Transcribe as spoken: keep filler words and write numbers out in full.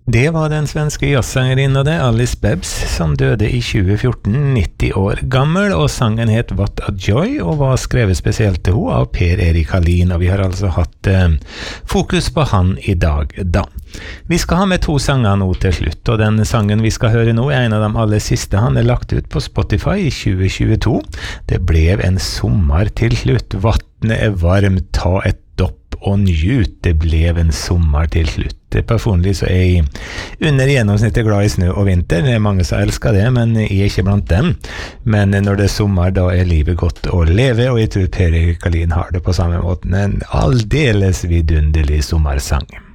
Det var den svenske jazzsangerinnen Alice Babs som døde i tjue fjorten, nitti år gammel, og sangen het What a Joy, og var skrevet spesielt til henne av Per Erik Hallin, og vi har altså hatt eh, fokus på han i dag da. Vi skal ha med to sanger nå til slutt, og den sangen vi skal høre nå er en av de aller siste. Han er lagt ut på Spotify i tjue tjueto. Det ble en sommer til slutt. Vattnet er varmt, ta et dopp og njut. Det ble en sommer til slutt. Personlig så er jeg under gjennomsnittet glad i snø og vinter. Det er mange som elsker det, men jeg er ikke blant dem. Men når det er sommer, da er livet godt å leve, og jeg tror Per Erik Hallin har det på samme måten. En aldeles vidunderlig sommersang.